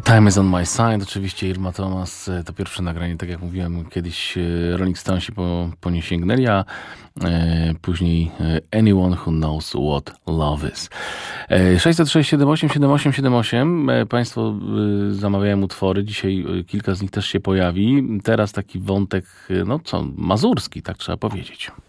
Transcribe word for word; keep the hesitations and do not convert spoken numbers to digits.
Time is on my side. Oczywiście Irma Thomas to pierwsze nagranie, tak jak mówiłem, kiedyś Rolling Stonesi po, po nie sięgnęli, a e, później Anyone Who Knows What Love Is. E, sześćset sześć siedem osiem siedem osiem siedem osiem. E, Państwo e, zamawiają utwory. Dzisiaj e, kilka z nich też się pojawi. Teraz taki wątek, no co, mazurski, tak trzeba powiedzieć.